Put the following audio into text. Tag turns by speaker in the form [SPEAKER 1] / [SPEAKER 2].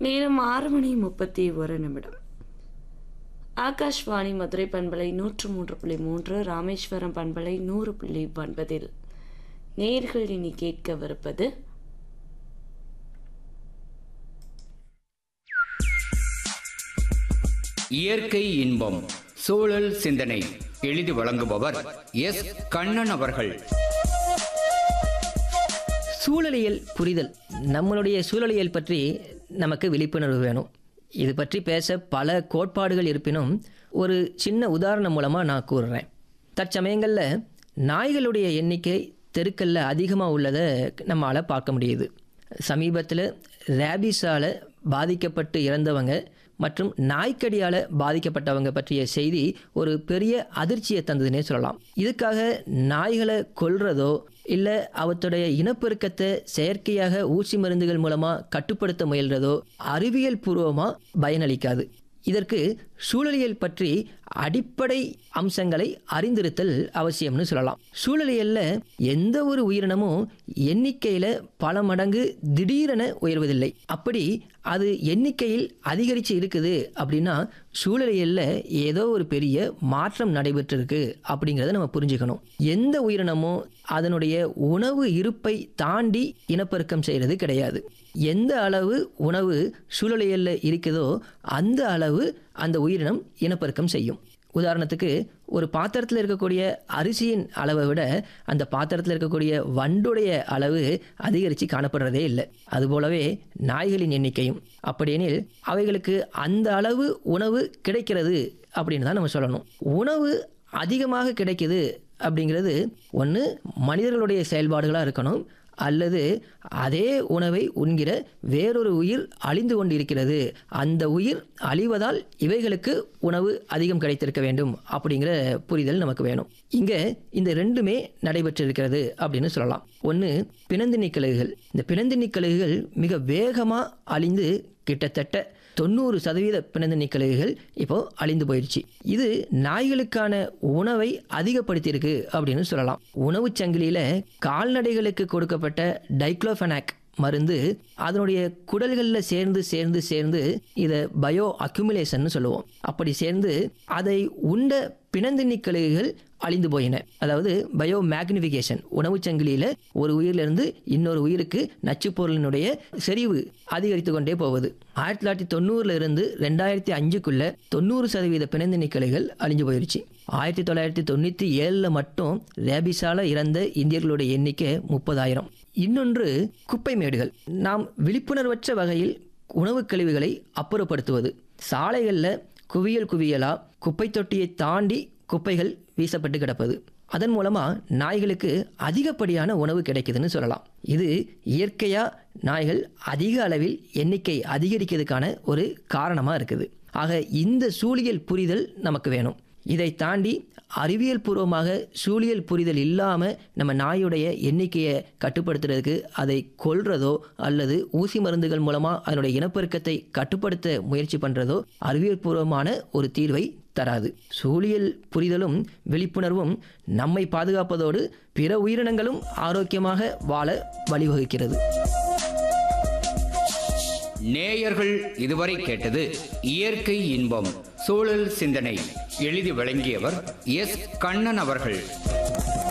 [SPEAKER 1] நேரம் 6:31. ஆகாஷ்வாணி மதுரை பண்பலை 103.3, ராமேஸ்வரம் பண்பலை 100.9. நேயர்கள் இனி கேட்கவிருப்பது
[SPEAKER 2] இயற்கை இன்பம் சூழல் சிந்தனை. எழுதி வழங்குபவர் எஸ். கண்ணன் அவர்கள்.
[SPEAKER 3] சூழலியல் புரிதல். நம்மளுடைய சூழலியல் பற்றி நமக்கு விழிப்புணர்வு வேணும். இது பற்றி பேச பல கோட்பாடுகள் இருப்பினும் ஒரு சின்ன உதாரணம் மூலமாக நான் கூறுறேன். தற்சமயங்களில் நாய்களுடைய எண்ணிக்கை தெருக்களில் அதிகமாக உள்ளதை நம்மளால் பார்க்க முடியுது. சமீபத்தில் ரேபிஸால் பாதிக்கப்பட்டு இறந்தவங்க மற்றும் நாய்க்கடியால் பாதிக்கப்பட்டவங்க பற்றிய செய்தி ஒரு பெரிய அதிர்ச்சியை தந்ததுன்னே சொல்லலாம். இதுக்காக நாய்களை கொல்றதோ இல்லை அவற்றுடைய இனப்பெருக்கத்தை செயற்கையாக ஊசி மருந்துகள் மூலமாக கட்டுப்படுத்த முயல்றதோ அறிவியல் பூர்வமாக பயனளிக்காது. இதற்கு சூழலியல் பற்றி அடிப்படை அம்சங்களை அறிந்திருத்தல் அவசியம்னு சொல்லலாம். சூழலியலில் எந்த ஒரு உயிரினமும் எண்ணிக்கையில் பல மடங்கு திடீரென உயர்வதில்லை. அப்படி அது எண்ணிக்கையில் அதிகரித்து இருக்குது அப்படின்னா சூழலியலில் ஏதோ ஒரு பெரிய மாற்றம் நடைபெற்றிருக்கு அப்படிங்கிறத நம்ம புரிஞ்சுக்கணும். எந்த உயிரினமும் அதனுடைய உணவு இருப்பை தாண்டி இனப்பெருக்கம் செய்கிறது கிடையாது. எந்த அளவு உணவு சூழலியலில் இருக்குதோ அந்த அளவு அந்த உயிரினம் இனப்பெருக்கம் செய்யும். உதாரணத்துக்கு ஒரு பாத்திரத்தில் இருக்கக்கூடிய அரிசியின் அளவை விட அந்த பாத்திரத்தில் இருக்கக்கூடிய வண்டுடைய அளவு அதிகரித்து காணப்படுறதே இல்லை. அதுபோலவே நாய்களின் எண்ணிக்கையும். அப்படியெனில் அவைகளுக்கு அந்த அளவு உணவு கிடைக்கிறது அப்படின்னு தான் நம்ம சொல்லணும். உணவு அதிகமாக கிடைக்குது அப்படிங்கிறது ஒன்று மனிதர்களுடைய செயல்பாடுகளாக இருக்கணும், அல்லது அதே உணவை உண்கிற வேறொரு உயிர் அழிந்து கொண்டிருக்கிறது, அந்த உயிர் அழிவதால் இவைகளுக்கு உணவு அதிகம் கிடைத்திருக்க வேண்டும் அப்படிங்கிற புரிதல் நமக்கு வேணும். இங்கே இந்த ரெண்டுமே நடைபெற்றிருக்கிறது அப்படின்னு சொல்லலாம். ஒன்று பிணந்தின்னி கழுகுகள். இந்த பிணந்தின்னி கழுகுகள் மிக வேகமாக அழிந்து கிட்டத்தட்ட 90% பிணந்தின்னி கழுகுகள் இப்போ அழிந்து போயிடுச்சு. இது நாய்களுக்கான உணவை அதிகப்படுத்தியிருக்கு அப்படின்னு சொல்லலாம். உணவு சங்கிலியில் கால்நடைகளுக்கு கொடுக்கப்பட்ட டைக்ளோஃபெனாக் மருந்து அதனுடைய குடல்களில் சேர்ந்து இதை பயோ அக்யூமுலேஷன் சொல்லுவோம். அப்படி சேர்ந்து அதை உண்ட பிணந்தின்னி கழுகுகள் அழிந்து போயின. அதாவது பயோ மேக்னிஃபிகேஷன். உணவு சங்கிலியில் ஒரு உயிரிலிருந்து இன்னொரு உயிருக்கு நச்சுப்பொருளினுடைய செறிவு அதிகரித்து கொண்டே போவது. 1990 இருந்து 2005க்குள்ள 90% பிணந்தின்னி கழுகுகள் அழிஞ்சு போயிடுச்சு. 1997 மட்டும் ரேபிஸால இறந்த இந்தியர்களுடைய எண்ணிக்கை 30,000. இன்னொன்று குப்பை மேடுகள். நாம் விழிப்புணர்வற்ற வகையில் உணவு கழிவுகளை அப்புறப்படுத்துவது. சாலைகளில் குவியலா குப்பை தொட்டியை தாண்டி குப்பைகள் வீசப்பட்டு கிடப்பது. அதன் மூலமாக நாய்களுக்கு அதிகப்படியான உணவு கிடைக்குதுன்னு சொல்லலாம். இது இயற்கையாக நாய்கள் அதிக அளவில் எண்ணிக்கை அதிகரிக்கிறதுக்கான ஒரு காரணமாக இருக்குது. ஆக இந்த சூழியல் புரிதல் நமக்கு வேணும். இதை தாண்டி அறிவியல் பூர்வமாக சூழியல் புரிதல் இல்லாமல் நம்ம நாயுடைய எண்ணிக்கையை கட்டுப்படுத்துறதுக்கு அதை கொல்றதோ அல்லது ஊசி மருந்துகள் மூலமாக அதனுடைய இனப்பெருக்கத்தை கட்டுப்படுத்த முயற்சி பண்ணுறதோ அறிவியல் பூர்வமான ஒரு தீர்வை தராது. சூழியல் புரிதலும் விழிப்புணர்வும் நம்மை பாதுகாப்பதோடு பிற உயிரினங்களும் ஆரோக்கியமாக வாழ வழிவகுக்கிறது.
[SPEAKER 2] நேயர்கள் இதுவரை கேட்டது இயற்கை இன்பம் சூழல் சிந்தனை. எழுதி வழங்கியவர் எஸ். கண்ணன் அவர்கள்.